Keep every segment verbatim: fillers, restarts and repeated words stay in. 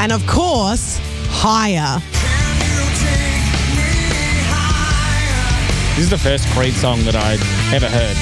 And of course, Higher. This is the first Creed song that I'd ever heard.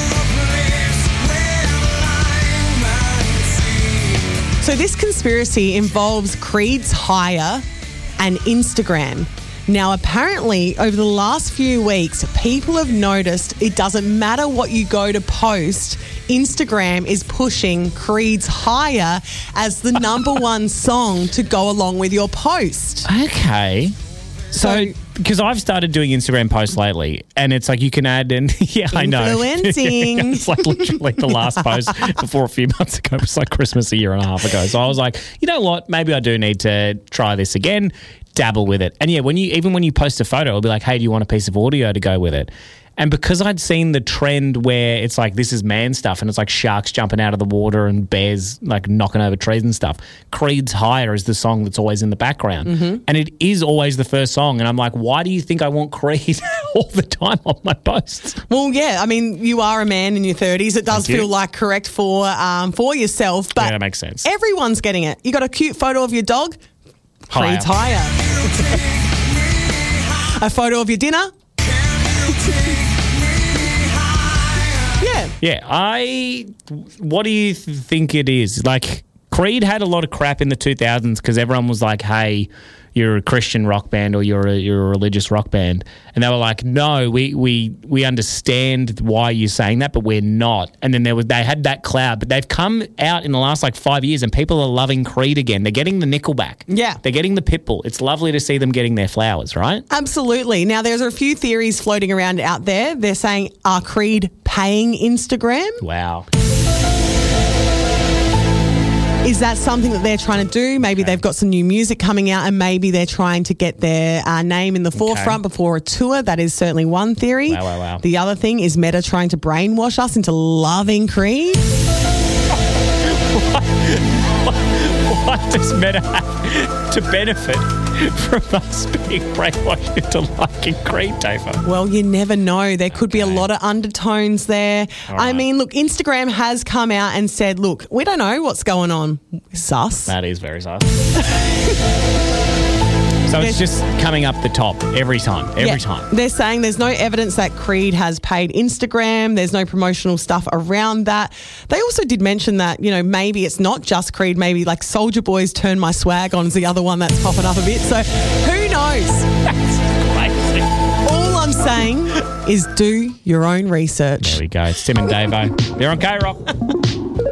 So this conspiracy involves Creed's Higher and Instagram. Now, apparently, over the last few weeks, people have noticed it doesn't matter what you go to post, Instagram is pushing Creed's Higher as the number one song to go along with your post. Okay. So, because I've started doing Instagram posts lately, and it's like you can add in, yeah, I know. Influencing. It's like literally the last post before a few months ago. It was like Christmas a year and a half ago. So I was like, you know what? Maybe I do need to try this again, dabble with it. And yeah, when you even when you post a photo, it'll be like, hey, do you want a piece of audio to go with it? And because I'd seen the trend where it's like, this is man stuff, and it's like sharks jumping out of the water and bears like knocking over trees and stuff, Creed's Higher is the song that's always in the background. Mm-hmm. And it is always the first song. And I'm like, why do you think I want Creed all the time on my posts? Well, yeah, I mean, you are a man in your thirties. It does Thank you. feel like correct for um, for yourself. But Yeah, that makes sense. Everyone's getting it. You got a cute photo of your dog? Creed's Higher. A photo of your dinner? Yeah. Yeah, I. What do you th- think it is? Like, Creed had a lot of crap in the two thousands because everyone was like, "Hey, you're a Christian rock band or you're a you're a religious rock band," and they were like, "No, we we we understand why you're saying that, but we're not." And then there was they had that cloud, but they've come out in the last like five years, and people are loving Creed again. They're getting the Nickelback. Yeah. They're getting the Pitbull. It's lovely to see them getting their flowers, right? Absolutely. Now, there's a few theories floating around out there. They're saying, are Creed paying Instagram? Wow. Is that something that they're trying to do? Maybe they've got some new music coming out and maybe they're trying to get their uh, name in the forefront before a tour. That is certainly one theory. Wow, wow, wow. The other thing is Meta trying to brainwash us into loving Creed. What does Meta have to benefit from us being brainwashed into liking Creed, Tafo? Well, you never know. There could be a Okay. lot of undertones there. All I right. mean, look, Instagram has come out and said, look, we don't know what's going on. Sus. That is very sus. So it's just coming up the top every time, every Yeah. time. They're saying there's no evidence that Creed has paid Instagram. There's no promotional stuff around that. They also did mention that, you know, maybe it's not just Creed. Maybe like Soulja Boy's Turn My Swag On is the other one that's popping up a bit. So who knows? That's crazy. All I'm saying is do your own research. There we go. It's Tim and Davo. They're on K-Rock.